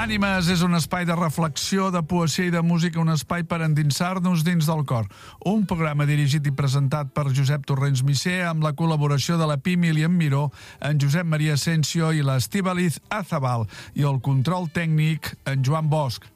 Ànimes és un espai de reflexió, de poesia i de música, un espai per endinsar-nos dins del cor. Un programa dirigit i presentat per Josep Torrents Misser amb la col·laboració de la Pi Milian Miró, en Josep Maria Asensio i l'Estíbaliz Azabal i el control tècnic en Joan Bosch.